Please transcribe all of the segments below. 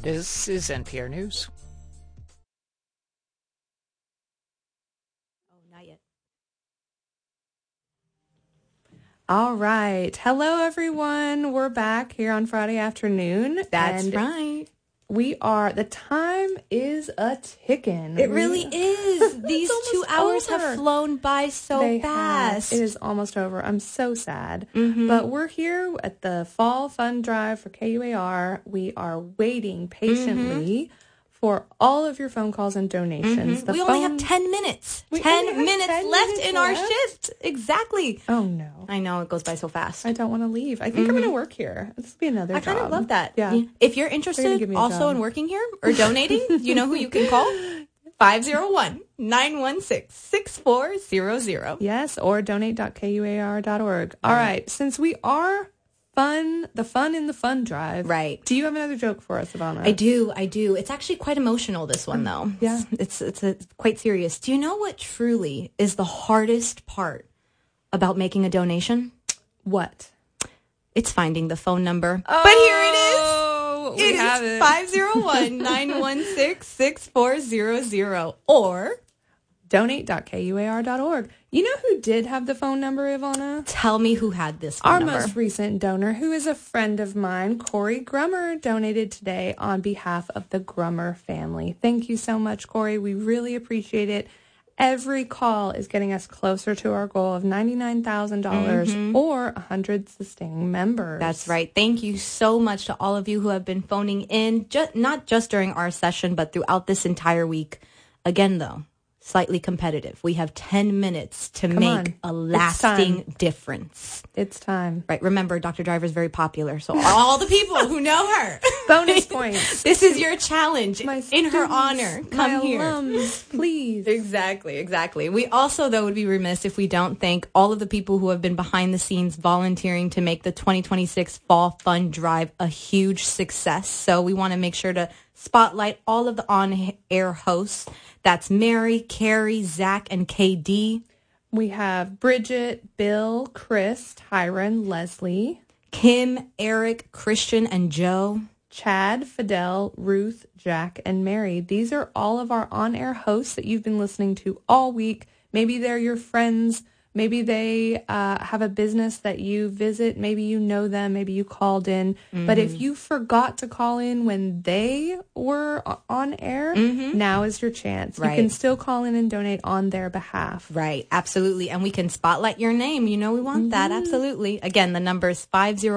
This is NPR News. Oh, not yet. All right. Hello, everyone. We're back here on Friday afternoon. That's and right. the time is a ticking. It really is. These 2 hours have flown by so fast. It is almost over. I'm so sad. But we're here at the Fall Fun Drive for KUAR. We are waiting patiently for all of your phone calls and donations. We only have 10 minutes. 10 minutes left in our shift. Exactly. Oh, no. I know. It goes by so fast. I don't want to leave. I think I'm going to work here. This will be another job. I kind of love that. Yeah. If you're interested also in working here or donating, you know who you can call? 501-916-6400. Yes, or donate.kuar.org. All right. Since we are the fun in the fun drive. Right. Do you have another joke for us, Ivana? I do. It's actually quite emotional, this one, though. Yeah. It's quite serious. Do you know what truly is the hardest part about making a donation? What? It's finding the phone number. Oh, but here it is. We have it. 501-916-6400 or donate.kuar.org. You know who did have the phone number, Ivana? Tell me who had this phone number. Our most recent donor, who is a friend of mine, Corey Grummer, donated today on behalf of the Grummer family. Thank you so much, Corey. We really appreciate it. Every call is getting us closer to our goal of $99,000 or 100 sustaining members. That's right. Thank you so much to all of you who have been phoning in, not just during our session, but throughout this entire week. Again, though, slightly competitive. We have 10 minutes to make a lasting difference. It's time. Right. Remember, Dr. Driver is very popular, so all the people who know her. Bonus points. This is your challenge. My in students, her honor. Come here. Alums, please. Exactly. We also, though, would be remiss if we don't thank all of the people who have been behind the scenes volunteering to make the 2026 Fall Fun Drive a huge success. So we want to make sure to spotlight all of the on-air hosts. That's Mary, Carrie, Zach, and KD. We have Bridget, Bill, Chris, Tyron, Leslie, Kim, Eric, Christian, and Joe. Chad, Fidel, Ruth, Jack, and Mary. These are all of our on-air hosts that you've been listening to all week. Maybe they're your friends. Maybe they have a business that you visit. Maybe you know them. Maybe you called in. But if you forgot to call in when they were on air, now is your chance. Right. You can still call in and donate on their behalf. Right, absolutely. And we can spotlight your name. You know we want that, absolutely. Again, the number is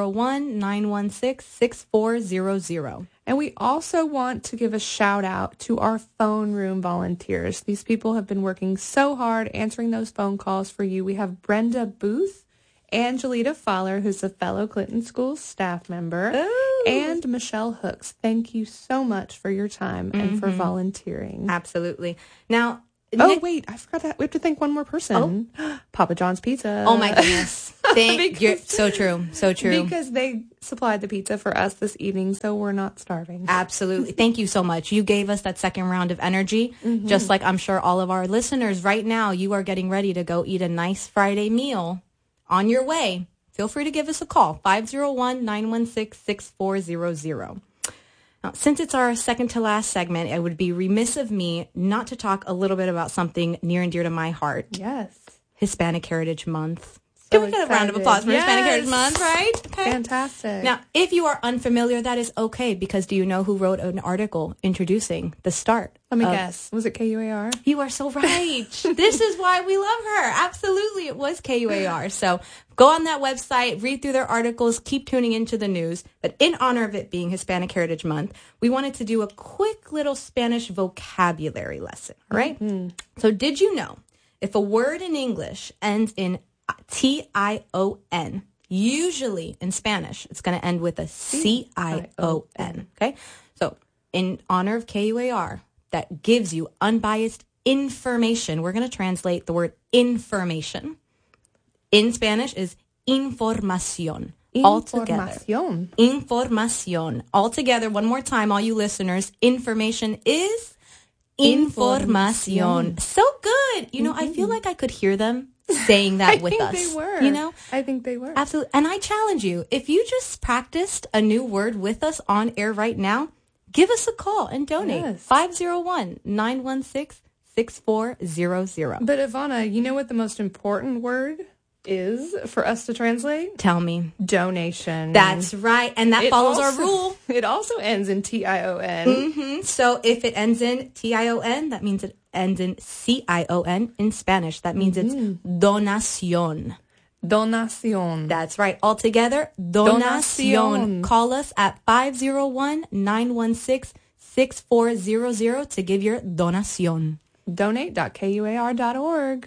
501-916-6400. And we also want to give a shout out to our phone room volunteers. These people have been working so hard answering those phone calls for you. We have Brenda Booth, Angelita Fowler, who's a fellow Clinton School staff member, and Michelle Hooks. Thank you so much for your time and for volunteering. Absolutely. Now, Wait, I forgot that. We have to thank one more person. Papa John's Pizza. Oh, my goodness. You're so true. So true. Because they supplied the pizza for us this evening, so we're not starving. Absolutely. Thank you so much. You gave us that second round of energy, just like I'm sure all of our listeners right now, you are getting ready to go eat a nice Friday meal on your way. Feel free to give us a call, 501-916-6400. Now, since it's our second to last segment, it would be remiss of me not to talk a little bit about something near and dear to my heart. Yes. Hispanic Heritage Month. So Can we get a round of applause for Hispanic Heritage Month, right? Okay. Fantastic. Now, if you are unfamiliar, that is okay, because do you know who wrote an article introducing the start? Let me guess. Was it KUAR? You are so right. This is why we love her. Absolutely. It was KUAR. So go on that website, read through their articles, keep tuning into the news. But in honor of it being Hispanic Heritage Month, we wanted to do a quick little Spanish vocabulary lesson. All right? So did you know if a word in English ends in T-I-O-N, usually in Spanish, it's going to end with a C-I-O-N. Okay? So in honor of KUAR, that gives you unbiased information. We're going to translate the word information. In Spanish is información. Información. Información. Altogether, one more time, all you listeners, information is información. So good. You know, I feel like I could hear them saying that with us. I think they were. You know? I think they were. Absolutely. And I challenge you, if you just practiced a new word with us on air right now, give us a call and donate. Yes. 501-916-6400. But Ivana, you know what the most important word is for us to translate? Tell me. Donation. That's right. And that follows our rule. It also ends in TION. So if it ends in TION, that means it ends in CION in Spanish. That means it's donación. Donación. That's right. Altogether, donación. Donación. Call us at 501-916-6400 to give your donación. Donate.kuar.org.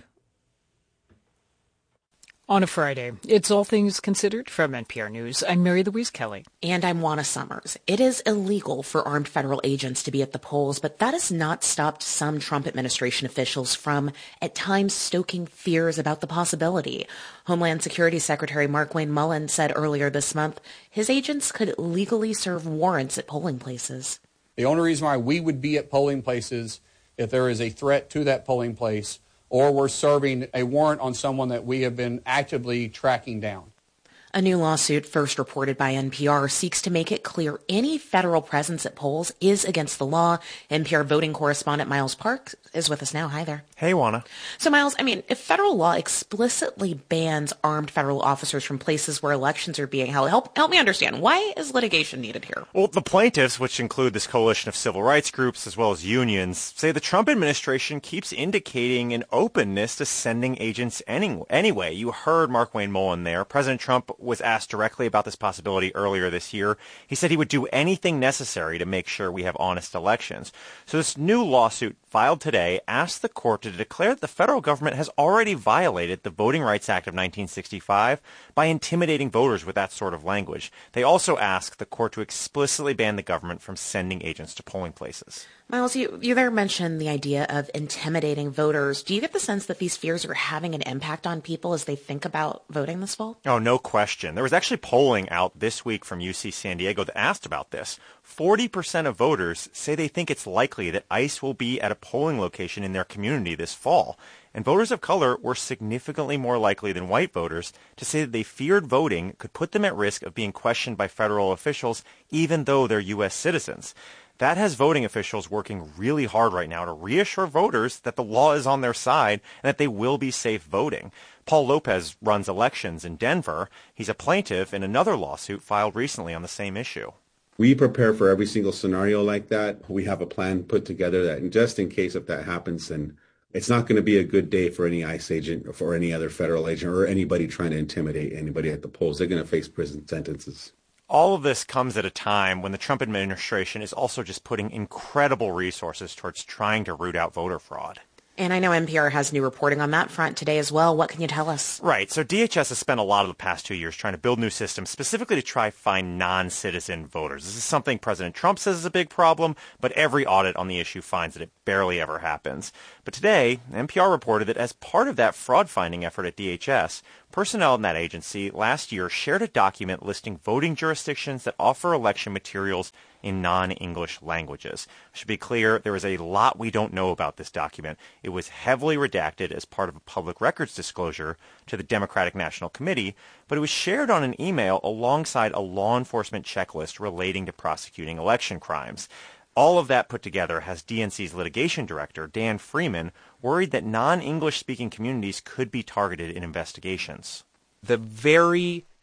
On a Friday, it's All Things Considered from NPR News. I'm Mary Louise Kelly. And I'm Juana Summers. It is illegal for armed federal agents to be at the polls, but that has not stopped some Trump administration officials from, at times, stoking fears about the possibility. Homeland Security Secretary Markwayne Mullin said earlier this month his agents could legally serve warrants at polling places. The only reason why we would be at polling places if there is a threat to that polling place or we're serving a warrant on someone that we have been actively tracking down. A new lawsuit, first reported by NPR, seeks to make it clear any federal presence at polls is against the law. NPR voting correspondent Miles Park is with us now. Hi there. Hey, Juana. So, Miles, if federal law explicitly bans armed federal officers from places where elections are being held, help me understand. Why is litigation needed here? Well, the plaintiffs, which include this coalition of civil rights groups as well as unions, say the Trump administration keeps indicating an openness to sending agents anyway. You heard Markwayne Mullin there. President Trump was asked directly about this possibility earlier this year. He said he would do anything necessary to make sure we have honest elections. So this new lawsuit filed today asked the court to declare that the federal government has already violated the Voting Rights Act of 1965 by intimidating voters with that sort of language. They also asked the court to explicitly ban the government from sending agents to polling places. Miles, you there mentioned the idea of intimidating voters. Do you get the sense that these fears are having an impact on people as they think about voting this fall? Oh, no question. There was actually polling out this week from UC San Diego that asked about this. 40% of voters say they think it's likely that ICE will be at a polling location in their community this fall. And voters of color were significantly more likely than white voters to say that they feared voting could put them at risk of being questioned by federal officials, even though they're U.S. citizens. That has voting officials working really hard right now to reassure voters that the law is on their side and that they will be safe voting. Paul Lopez runs elections in Denver. He's a plaintiff in another lawsuit filed recently on the same issue. We prepare for every single scenario like that. We have a plan put together that, and just in case if that happens, then it's not going to be a good day for any ICE agent or for any other federal agent or anybody trying to intimidate anybody at the polls. They're going to face prison sentences. All of this comes at a time when the Trump administration is also just putting incredible resources towards trying to root out voter fraud. And I know NPR has new reporting on that front today as well. What can you tell us? Right. So DHS has spent a lot of the past 2 years trying to build new systems specifically to try find non-citizen voters. This is something President Trump says is a big problem, but every audit on the issue finds that it barely ever happens. But today, NPR reported that as part of that fraud-finding effort at DHS, personnel in that agency last year shared a document listing voting jurisdictions that offer election materials in non-English languages. I should be clear, there is a lot we don't know about this document. It was heavily redacted as part of a public records disclosure to the Democratic National Committee, but it was shared on an email alongside a law enforcement checklist relating to prosecuting election crimes. All of that put together has DNC's litigation director, Dan Freeman, worried that non-English speaking communities could be targeted in investigations. The very